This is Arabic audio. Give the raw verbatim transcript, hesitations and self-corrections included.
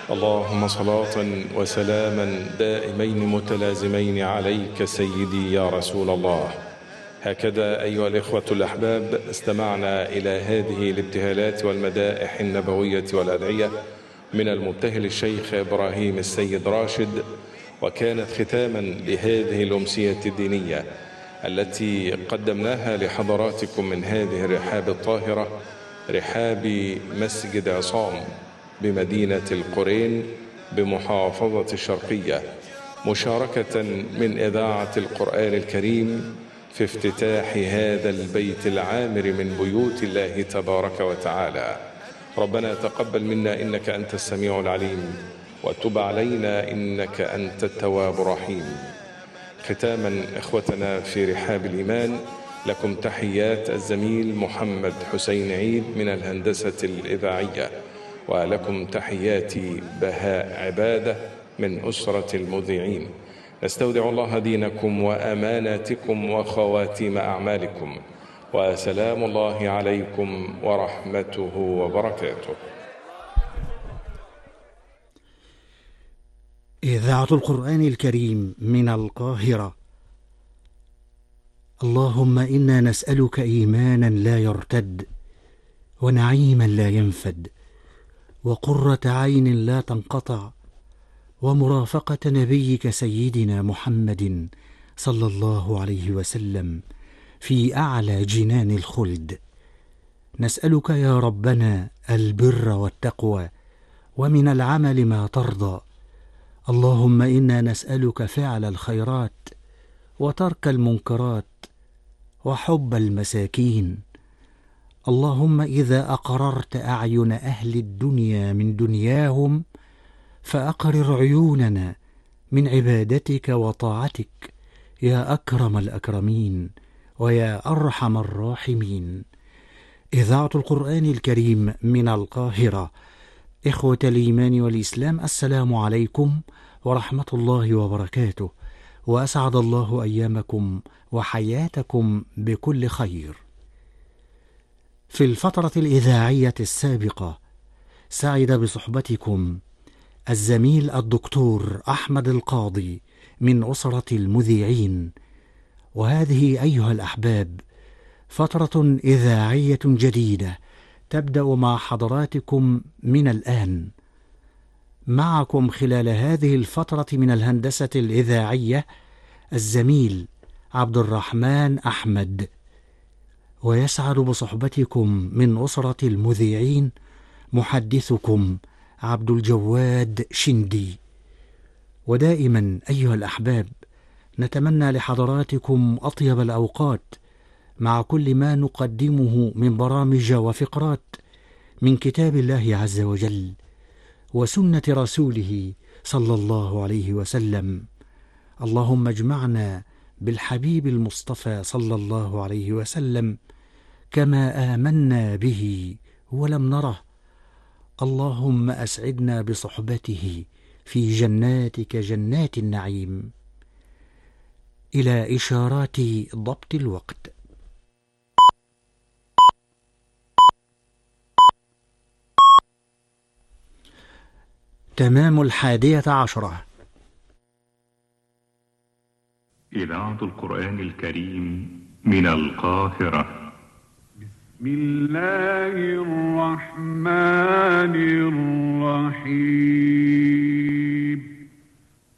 اللهم صلاة وسلاما دائمين متلازمين عليك سيدي يا رسول الله. هكذا أيها الإخوة الأحباب استمعنا إلى هذه الابتهالات والمدائح النبوية والأدعية من المبتهل الشيخ إبراهيم السيد راشد، وكانت ختاما لهذه الأمسية الدينية التي قدمناها لحضراتكم من هذه الرحاب الطاهرة، رحاب مسجد عصام بمدينة القرين بمحافظة الشرقية، مشاركة من إذاعة القرآن الكريم في افتتاح هذا البيت العامر من بيوت الله تبارك وتعالى. ربنا تقبل منا إنك أنت السميع العليم، وتب علينا إنك أنت التواب الرحيم. ختاما إخوتنا في رحاب الإيمان، لكم تحيات الزميل محمد حسين عيد من الهندسة الإذاعية، ولكم تحياتي بهاء عبادة من أسرة المذيعين. نستودع الله دينكم وأماناتكم وخواتيم أعمالكم، وسلام الله عليكم ورحمته وبركاته. إذاعة القرآن الكريم من القاهرة. اللهم إنا نسألك إيمانا لا يرتد، ونعيما لا ينفد، وقرة عين لا تنقطع، ومرافقة نبيك سيدنا محمد صلى الله عليه وسلم في أعلى جنان الخلد. نسألك يا ربنا البر والتقوى، ومن العمل ما ترضى. اللهم إنا نسألك فعل الخيرات، وترك المنكرات، وحب المساكين. اللهم إذا أقررت أعين أهل الدنيا من دنياهم، فأقرر عيوننا من عبادتك وطاعتك يا أكرم الأكرمين ويا أرحم الراحمين. إذاعة القرآن الكريم من القاهرة. إخوة الإيمان والإسلام، السلام عليكم ورحمة الله وبركاته، وأسعد الله أيامكم وحياتكم بكل خير. في الفترة الإذاعية السابقة سعد بصحبتكم الزميل الدكتور أحمد القاضي من أسرة المذيعين، وهذه أيها الأحباب فترة إذاعية جديدة تبدأ مع حضراتكم من الآن. معكم خلال هذه الفترة من الهندسة الإذاعية الزميل عبد الرحمن أحمد، ويسعد بصحبتكم من أسرة المذيعين محدثكم عبد الجواد شندي. ودائما أيها الأحباب نتمنى لحضراتكم أطيب الأوقات مع كل ما نقدمه من برامج وفقرات من كتاب الله عز وجل وسنة رسوله صلى الله عليه وسلم. اللهم اجمعنا بالحبيب المصطفى صلى الله عليه وسلم كما آمنا به ولم نره. اللهم أسعدنا بصحبته في جناتك جنات النعيم. إلى إشارات ضبط الوقت. تمام الحادية عشرة. إذاعة القرآن الكريم من القاهرة. بسم الله الرحمن الرحيم.